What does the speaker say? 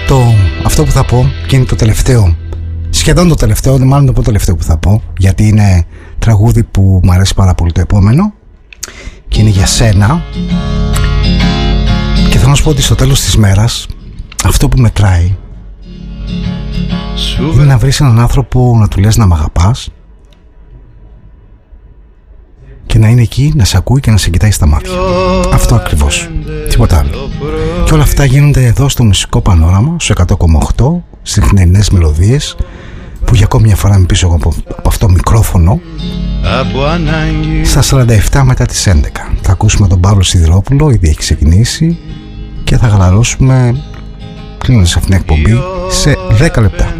Αυτό που θα πω και είναι το τελευταίο, σχεδόν το τελευταίο, μάλλον το τελευταίο που θα πω, γιατί είναι τραγούδι που μου αρέσει πάρα πολύ το επόμενο και είναι για σένα. Και θέλω να σου πω ότι στο τέλος της μέρας αυτό που μετράει είναι να βρεις έναν άνθρωπο να του λες να μ' αγαπάς και να είναι εκεί, να σε ακούει και να σε κοιτάει στα μάτια. Αυτό ακριβώς, τίποτα άλλο. Και όλα αυτά γίνονται εδώ στο Μουσικό Πανόραμα, στο 100,8, στις χειμερινές μελωδίες, που για ακόμη μια φορά είμαι πίσω από αυτό το μικρόφωνο. Στα 47 μετά τις 11 θα ακούσουμε τον Παύλο Σιδηρόπουλο, ήδη έχει ξεκινήσει, και θα χαλαρώσουμε κλείνοντας αυτήν την εκπομπή σε 10 λεπτά.